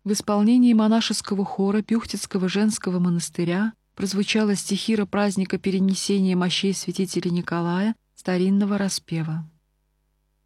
В исполнении монашеского хора Пюхтицкого женского монастыря прозвучала стихира праздника перенесения мощей святителя Николая старинного распева.